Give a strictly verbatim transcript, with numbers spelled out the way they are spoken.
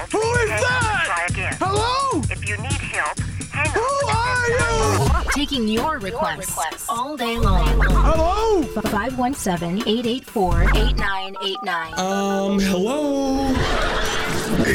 failed, Who is hang that? up and try again. Hello? If you need help, hang up. Who are you? Taking your requests all day long. Hello? five one seven, eight eight four, eight nine eight nine. Um, hello?